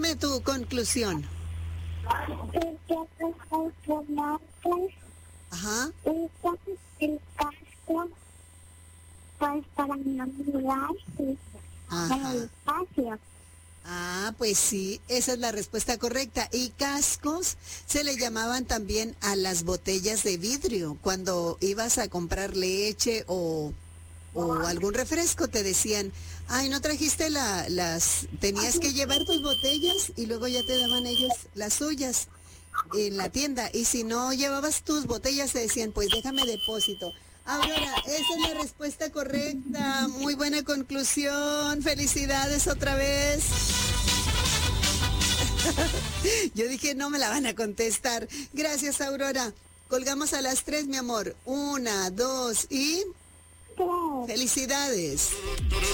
dime tu conclusión. Porque los astronautas Ajá. usan el casco pues para navegar en Ajá. el espacio. Ah, pues sí, esa es la respuesta correcta. Y cascos se le llamaban también a las botellas de vidrio. Cuando ibas a comprar leche o algún refresco, te decían, ay, no trajiste tenías que llevar tus botellas y luego ya te daban ellos las suyas en la tienda. Y si no llevabas tus botellas, te decían, pues déjame depósito. Aurora, esa es la respuesta correcta. Muy buena conclusión. Felicidades otra vez. Yo dije, no me la van a contestar. Gracias, Aurora. Colgamos a las 3, mi amor. 1, 2 y... Tres. ¡Felicidades!